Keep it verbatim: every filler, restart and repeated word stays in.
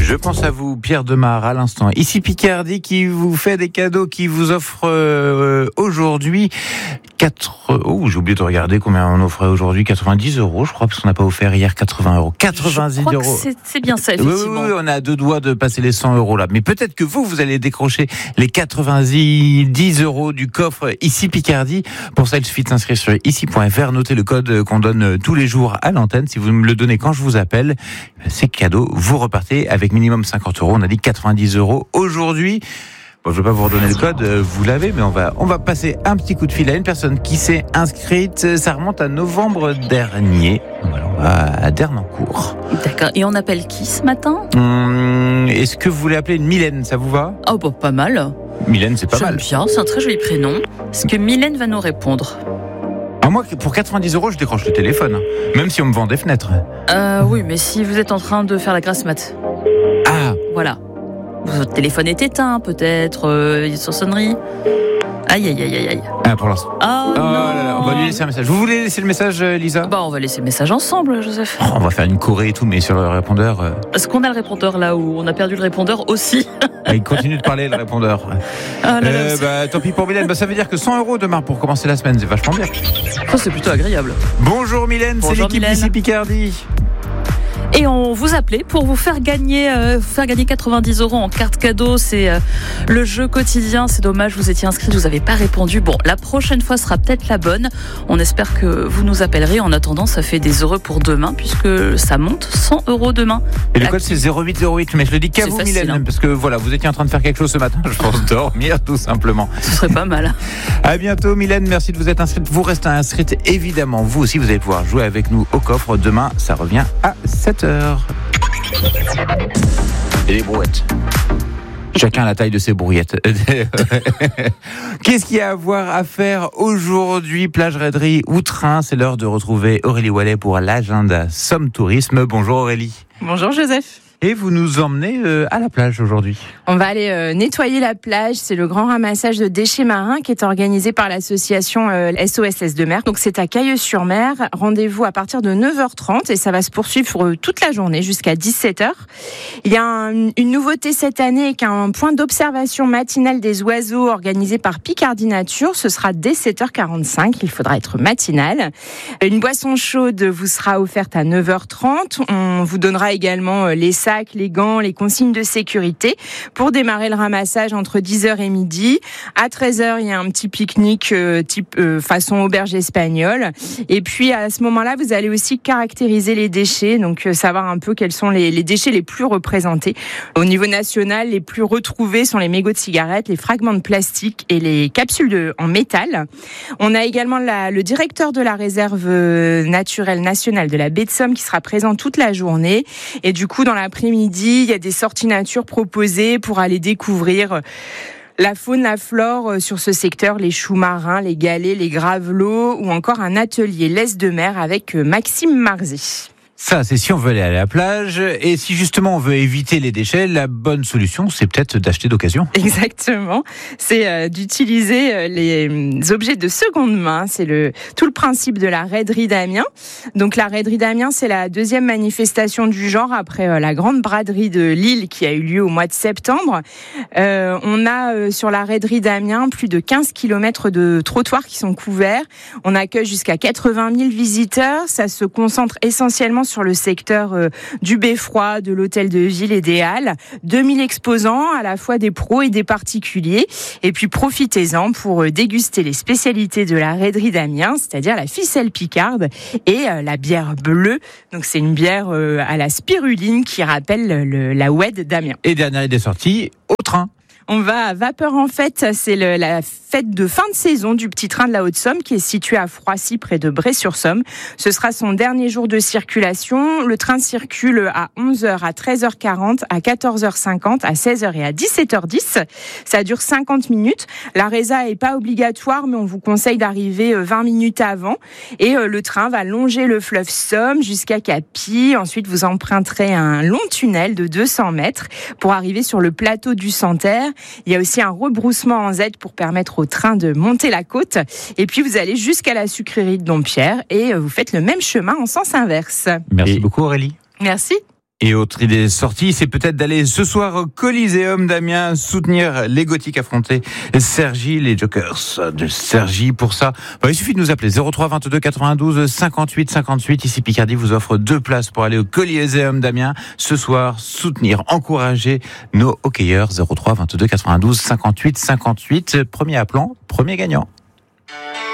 Je pense à vous, Pierre Demar, à l'instant. Ici Picardie qui vous fait des cadeaux, qui vous offre euh, aujourd'hui quatre... Oh, j'ai oublié de regarder combien on offrait aujourd'hui. quatre-vingt-dix euros, je crois, parce qu'on n'a pas offert hier quatre-vingts euros. quatre-vingt-dix je crois euros. Que c'est, c'est bien ça, effectivement. Oui, oui, on a deux doigts de passer les cent euros là. Mais peut-être que vous, vous allez décrocher les quatre-vingt-dix euros du coffre Ici Picardie. Pour ça, il suffit de s'inscrire sur ici point f r. Notez le code qu'on donne tous les jours à l'antenne. Si vous me le donnez quand je vous appelle, c'est cadeau. Vous repartez avec minimum cinquante euros. On a dit quatre-vingt-dix euros aujourd'hui. Bon, je ne vais pas vous redonner le code, vous l'avez, mais on va, on va passer un petit coup de fil à une personne qui s'est inscrite. Ça remonte à novembre dernier. Voilà, on va à Dernancourt. D'accord. Et on appelle qui ce matin ? Hum, Est-ce que vous voulez appeler une Mylène ? Ça vous va ? Oh, bah, pas mal. Mylène, c'est pas J'aime mal. bien, c'est un très joli prénom. Est-ce que Mylène va nous répondre ? Ah, moi, pour quatre-vingt-dix euros, je décroche le téléphone. Même si on me vend des fenêtres. Euh, oui, mais si vous êtes en train de faire la grasse mat. Ah, Voilà. Votre téléphone est éteint, peut-être, euh, il est sur sonnerie. Aïe, aïe, aïe, aïe, aïe. ah pour l'instant. Oh, Oh non. là là, on va lui laisser un message. Vous voulez laisser le message, Lisa ? Bah, on va laisser le message ensemble, Joseph. Oh, on va faire une choré et tout, mais sur le répondeur... Euh... Est-ce qu'on a le répondeur là où on a perdu le répondeur aussi ? Ah, il continue de parler, le répondeur. Ah, là, là, Euh, bah, tant pis pour Mylène. Bah, ça veut dire que cent euros demain pour commencer la semaine, c'est vachement bien. ça, c'est plutôt agréable. Bonjour Mylène, Bonjour c'est l'équipe Mylène. d'ici Picardie. Et on vous appelait pour vous faire gagner, euh, vous faire gagner quatre-vingt-dix euros en carte cadeau. C'est euh, le jeu quotidien. C'est dommage, vous étiez inscrit, vous n'avez pas répondu. Bon, la prochaine fois sera peut-être la bonne. On espère que vous nous appellerez. En attendant, ça fait des heureux pour demain puisque ça monte cent euros demain. Et le La- code c'est zéro huit zéro huit, mais je le dis qu'à C'est vous facile, Mylène, hein. parce que voilà, vous étiez en train de faire quelque chose ce matin, je pense dormir tout simplement. Ce serait pas mal. À bientôt Mylène, merci de vous être inscrite. Vous restez inscrite évidemment, vous aussi vous allez pouvoir jouer avec nous au coffre. Demain, ça revient à sept heures. Et les brouettes. Chacun a la taille de ses brouillettes. Qu'est-ce qu'il y a à voir à faire aujourd'hui, plage, raiderie ou train ? C'est l'heure de retrouver Aurélie Wallet pour l'agenda Somme Tourisme. Bonjour Aurélie. Bonjour Joseph. Et vous nous emmenez euh, à la plage aujourd'hui. On va aller euh, nettoyer la plage. C'est le grand ramassage de déchets marins qui est organisé par l'association euh, S O S S de mer. Donc c'est à Cailleuse-sur-Mer. Rendez-vous à partir de neuf heures trente et ça va se poursuivre euh, toute la journée jusqu'à dix-sept heures. Il y a un, une nouveauté cette année avec un point d'observation matinale des oiseaux organisé par Picardie Nature. Ce sera dès sept heures quarante-cinq. Il faudra être matinal. Une boisson chaude vous sera offerte à neuf heures trente. On vous donnera également euh, les sacs, les gants, les consignes de sécurité pour démarrer le ramassage entre dix heures et midi. À treize heures, il y a un petit pique-nique euh, type euh, façon auberge espagnole. Et puis à ce moment-là, vous allez aussi caractériser les déchets, donc euh, savoir un peu quels sont les, les déchets les plus représentés. Au niveau national, les plus retrouvés sont les mégots de cigarettes, les fragments de plastique et les capsules de, en métal. On a également la, le directeur de la réserve naturelle nationale de la baie de Somme qui sera présent toute la journée. Et du coup, dans l'après-midi, il y a des sorties nature proposées pour aller découvrir la faune, la flore sur ce secteur, les choux marins, les galets, les gravelots ou encore un atelier laisse de mer avec Maxime Marzy. Ça, c'est si on veut aller à la plage. Et si justement on veut éviter les déchets, la bonne solution, c'est peut-être d'acheter d'occasion. Exactement. C'est euh, d'utiliser euh, les euh, objets de seconde main. C'est le tout le principe de la raiderie d'Amiens. Donc la raiderie d'Amiens, c'est la deuxième manifestation du genre après euh, la grande braderie de Lille qui a eu lieu au mois de septembre. Euh, on a euh, sur la raiderie d'Amiens plus de quinze kilomètres de trottoirs qui sont couverts. On accueille jusqu'à quatre-vingt mille visiteurs. Ça se concentre essentiellement sur le secteur euh, du beffroi, de l'hôtel de ville et des halles. deux mille exposants, à la fois des pros et des particuliers. Et puis profitez-en pour euh, déguster les spécialités de la raiderie d'Amiens, c'est-à-dire la ficelle picarde et euh, la bière bleue. Donc c'est une bière euh, à la spiruline qui rappelle le, la oued d'Amiens. Et dernière idée sortie, au train. On va à Vapeur en Fête, c'est le, la fête de fin de saison du petit train de la Haute-Somme qui est situé à Froissy près de Bray-sur-Somme. Ce sera son dernier jour de circulation. Le train circule à onze heures, à treize heures quarante, à quatorze heures cinquante, à seize heures et à dix-sept heures dix. Ça dure cinquante minutes. La résa est pas obligatoire, mais on vous conseille d'arriver vingt minutes avant. Et le train va longer le fleuve Somme jusqu'à Capy. Ensuite, vous emprunterez un long tunnel de deux cents mètres pour arriver sur le plateau du Santerre. Il y a aussi un rebroussement en Z pour permettre au train de monter la côte. Et puis, vous allez jusqu'à la sucrerie de Dompierre et vous faites le même chemin en sens inverse. Merci et... beaucoup Aurélie. Merci. Et autre idée sortie, c'est peut-être d'aller ce soir au Coliseum d'Amiens soutenir les Gothiques affronter Cergy, les Jokers de Cergy. Pour ça, bah, il suffit de nous appeler zéro trois vingt-deux quatre-vingt-douze cinquante-huit cinquante-huit. Ici Picardie vous offre deux places pour aller au Coliseum d'Amiens ce soir, soutenir, encourager nos hockeyeurs. zéro trois vingt-deux quatre-vingt-douze cinquante-huit cinquante-huit. Premier appelant, premier gagnant.